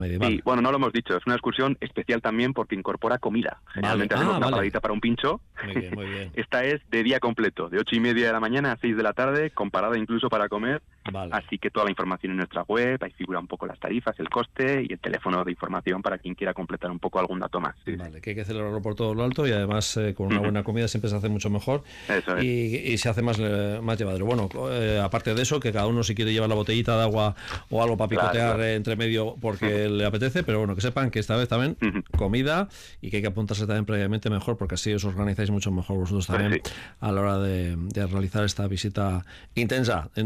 medieval. Sí, bueno, no lo hemos dicho, es una excursión especial también porque incorpora comida. Generalmente hacemos una paradita para un pincho. Muy bien, muy bien. Esta es de día completo, de 8:30 de la mañana a 6 de la tarde, con parada incluso para comer. Vale. Así que toda la información en nuestra web, ahí figura un poco las tarifas, el coste y el teléfono de información para quien quiera completar un poco algún dato más. Sí, vale, que hay que celebrarlo por todo lo alto y además con una buena comida siempre se hace mucho mejor. Eso es. Y se hace más llevadero. Bueno, aparte de eso, que cada uno si quiere llevar la botellita de agua o algo para picotear entre medio porque le apetece, pero bueno, que sepan que esta vez también comida y que hay que apuntarse también previamente mejor porque así os organizáis mucho mejor vosotros también a la hora de realizar esta visita intensa.